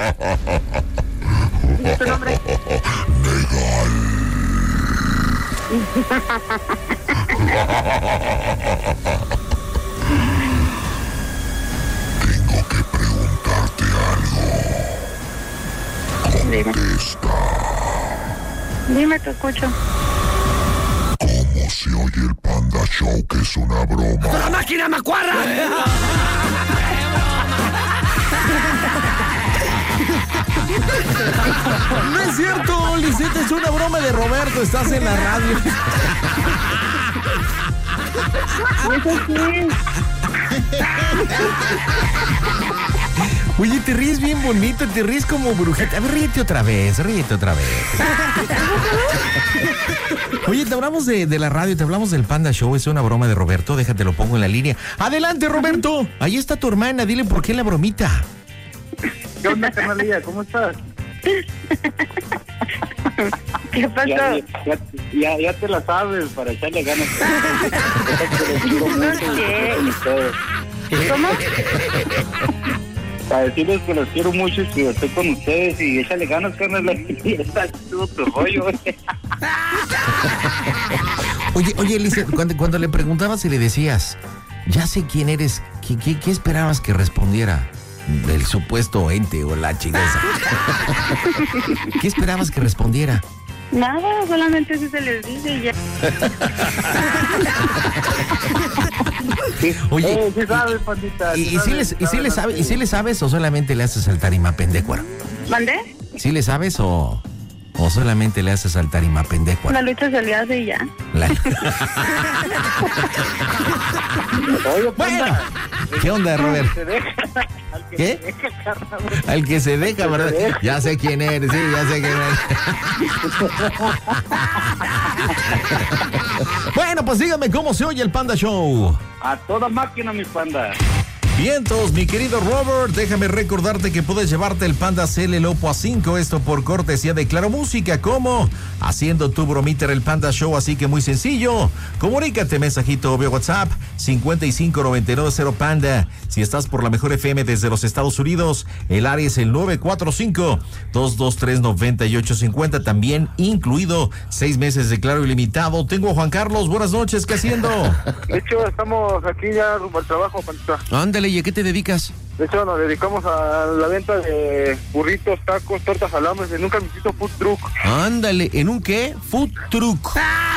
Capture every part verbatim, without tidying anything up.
¿Y tu nombre? Tengo que preguntarte algo. Contesta. Dime, te escucho. ¿Cómo se oye el Panda Show, que es una broma? ¡La máquina macuarra! No es cierto, Lisette, es una broma de Roberto, estás en la radio. Eso sí. Oye, te ríes bien bonito, te ríes como brujita. A ver, ríete otra vez, ríete otra vez. Oye, te hablamos de, de la radio, te hablamos del Panda Show, es una broma de Roberto, déjate, lo pongo en la línea. Adelante, Roberto, ahí está tu hermana, dile por qué la bromita. ¿Qué onda, carnalilla? ¿Cómo estás? ¿Qué pasó? Ya, ya, ya, ya te la sabes, para echarle ganas. ¿Cómo? Para decirles que los quiero mucho y que estoy con ustedes y échale ganas, carnal. Está todo tu rollo. Oye, oye, Elise, cuando, cuando le preguntabas y le decías, ya sé quién eres, ¿qué, qué, qué esperabas que respondiera? Del supuesto ente o la chingada. ¿Qué esperabas que respondiera? Nada, solamente si se les dice y ya. Oye, eh, sí sabes, pandita. ¿y, y, si les, y, si le sabes, ¿y si le sabes o solamente le haces saltar y mapendecuaro? ¿Mandé? ¿Sí le sabes o, o solamente le haces saltar y mapendecuaro? La lucha se le hace y ya. La... Oye, Bueno, ¿qué onda, Robert? ¿Qué? Al que se deja, ¿verdad? Ya sé quién eres, sí, ya sé quién eres. Bueno, pues dígame cómo se oye el Panda Show. A toda máquina, mi panda. Vientos, mi querido Robert, déjame recordarte que puedes llevarte el Panda C L Lopo a cinco, esto por cortesía de Claro Música. ¿Cómo? Haciendo tu bromita en el Panda Show, así que muy sencillo. Comunícate, mensajito vía WhatsApp, cincuenta y cinco noventa y nueve cero Panda. Si estás por la mejor F M desde los Estados Unidos, el área es el nueve cuatro cinco, dos dos tres, nueve ocho cinco cero, también incluido seis meses de Claro ilimitado. Tengo a Juan Carlos, buenas noches, ¿qué haciendo? De hecho, estamos aquí ya rumbo al trabajo, pandita. Ándale, ¿y a qué te dedicas? De hecho, nos dedicamos a la venta de burritos, tacos, tortas, salambres en un camioncito food truck. Ándale, ¿en un qué? Food truck.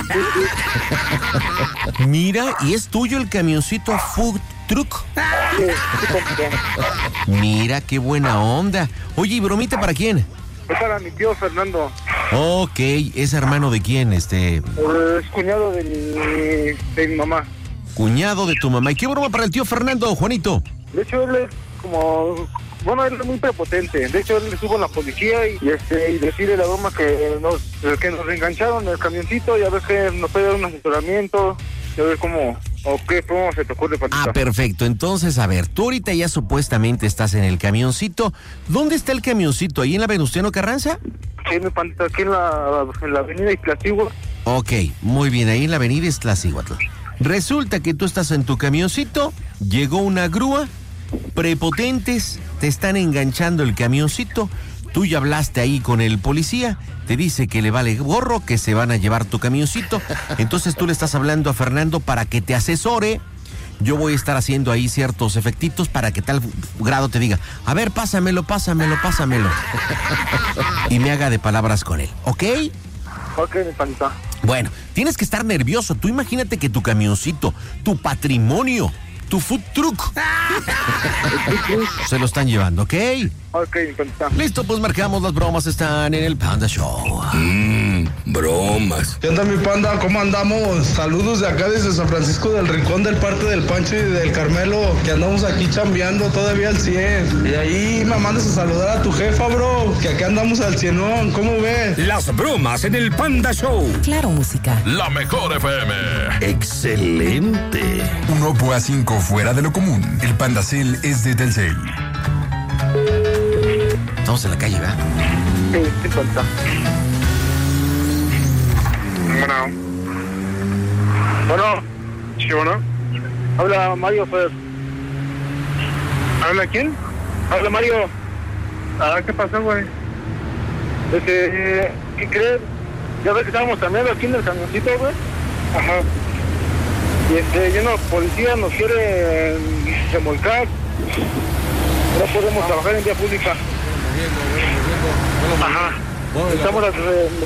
Mira, ¿y es tuyo el camioncito food truck? Sí, sí, compa. Mira, qué buena onda. Oye, ¿y bromita para quién? Es para mi tío Fernando. Ok, ¿es hermano de quién? Este... Es cuñado de mi, de mi mamá. Cuñado de tu mamá. ¿Y qué broma para el tío Fernando, Juanito? De hecho, él es como... Bueno, él es muy prepotente. De hecho, él le subo a la policía y, y, este, y decirle la broma que nos, que nos engancharon en el camioncito y a ver que nos puede dar un asesoramiento y a ver cómo... ¿O qué broma se te ocurre, Patita? Ah, perfecto. Entonces, a ver, tú ahorita ya supuestamente estás en el camioncito. ¿Dónde está el camioncito? ¿Ahí en la Venustiano Carranza? Sí, mi Patita, aquí en la, en la avenida Iztaccíhuatl. Ok, muy bien, ahí en la avenida Iztaccíhuatl. Resulta que tú estás en tu camioncito, llegó una grúa, prepotentes, te están enganchando el camioncito, tú ya hablaste ahí con el policía, te dice que le vale gorro, que se van a llevar tu camioncito, entonces tú le estás hablando a Fernando para que te asesore. Yo voy a estar haciendo ahí ciertos efectitos para que tal grado te diga, a ver, pásamelo, pásamelo, pásamelo. Y me haga de palabras con él, ¿ok? Ok, mi Patita. Bueno, tienes que estar nervioso. Tú imagínate que tu camioncito, tu patrimonio, tu food truck, se lo están llevando, ¿ok? Ok, mi Patita. Listo, pues marcamos, las bromas están en el Panda Show. Mmm, bromas. ¿Qué onda, mi panda? ¿Cómo andamos? Saludos de acá desde San Francisco del Rincón, del parte del Pancho y del Carmelo, que andamos aquí chambeando todavía al cien. Y ahí me mandas a saludar a tu jefa, bro, que acá andamos al cienón. ¿Cómo ves? Las bromas en el Panda Show. Claro Música. La mejor F M. Excelente. Un Oppo A cinco fuera de lo común. El Panda Cell es de Telcel. Estamos en la calle, ¿verdad? Sí, sí, Patita. Bueno. Bueno. Sí, bueno. Habla Mario, pues. ¿Habla quién? Habla Mario. Ah, ¿qué pasó, güey? Este, ¿qué crees? Ya ves que estábamos cambiando aquí en el camioncito, güey. Ajá. Y este, lleno de policía nos quiere eh, remolcar. No podemos trabajar en vía pública. Ajá. Estamos